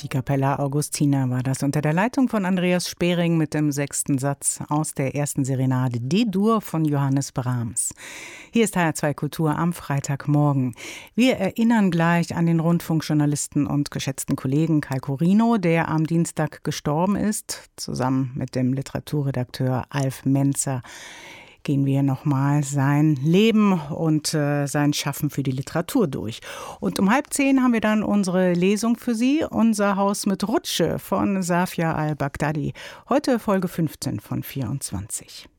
Die Capella Augustina war das unter der Leitung von Andreas Spering mit dem 6. Satz aus der ersten Serenade D-Dur von Johannes Brahms. Hier ist HR2 Kultur am Freitagmorgen. Wir erinnern gleich an den Rundfunkjournalisten und geschätzten Kollegen Kai Corino, der am Dienstag gestorben ist. Zusammen mit dem Literaturredakteur Alf Menzer gehen wir nochmal sein Leben und sein Schaffen für die Literatur durch. Und um 9:30 haben wir dann unsere Lesung für Sie, unser Haus mit Rutsche von Safia al-Baghdadi. Heute Folge 15 von 24.